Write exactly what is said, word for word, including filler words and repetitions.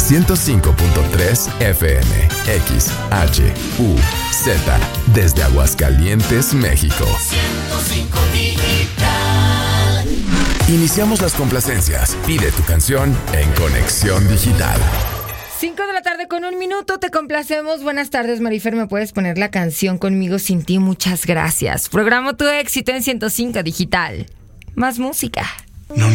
ciento cinco punto tres F M, X, H, U, Z, desde Aguascalientes, México. ciento cinco Digital. Iniciamos las complacencias. Pide tu canción en Conexión Digital. cinco de la tarde con un minuto, te complacemos. Buenas tardes, Marifer, ¿me puedes poner la canción Conmigo Sin Ti? Muchas gracias. Programo tu éxito en ciento cinco Digital. Más música. No